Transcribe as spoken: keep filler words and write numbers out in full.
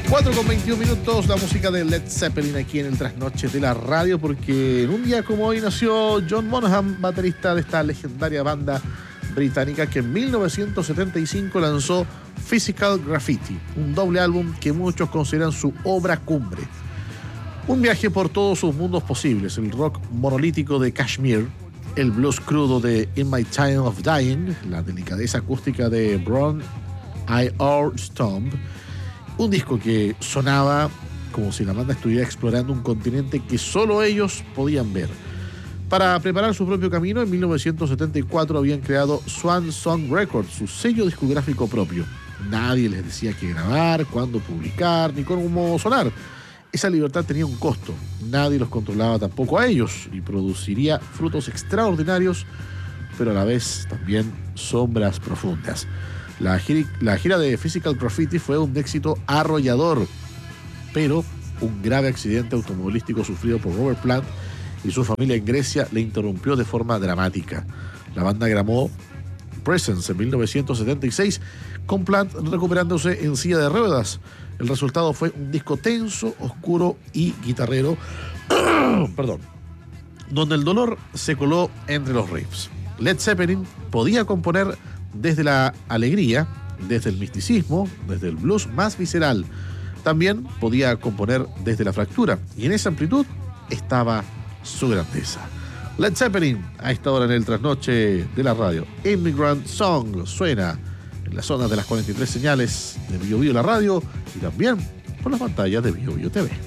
cuatro con veintiún minutos, la música de Led Zeppelin aquí en el Trasnoche de la Radio, porque en un día como hoy nació John Bonham, baterista de esta legendaria banda británica que en mil novecientos setenta y cinco lanzó Physical Graffiti, un doble álbum que muchos consideran su obra cumbre. Un viaje por todos sus mundos posibles, el rock monolítico de Kashmir, el blues crudo de In My Time of Dying, la delicadeza acústica de Brown Eyre Stomp, un disco que sonaba como si la banda estuviera explorando un continente que solo ellos podían ver. Para preparar su propio camino, en mil novecientos setenta y cuatro habían creado Swan Song Records, su sello discográfico propio. Nadie les decía qué grabar, cuándo publicar, ni cómo sonar. Esa libertad tenía un costo. Nadie los controlaba tampoco a ellos y produciría frutos extraordinarios, pero a la vez también sombras profundas. La gira, la gira de Physical Graffiti fue un éxito arrollador, pero un grave accidente automovilístico sufrido por Robert Plant y su familia en Grecia le interrumpió de forma dramática. La banda grabó Presence en mil novecientos setenta y seis, con Plant recuperándose en silla de ruedas. El resultado fue un disco tenso, oscuro y guitarrero, perdón, donde el dolor se coló entre los riffs. Led Zeppelin podía componer desde la alegría, desde el misticismo, desde el blues más visceral. También podía componer desde la fractura, y en esa amplitud estaba su grandeza. Led Zeppelin, a esta hora en el Trasnoche de la Radio. Immigrant Song suena en la zona de las cuarenta y tres señales de Bio Bio la Radio y también por las pantallas de Bio Bio T V.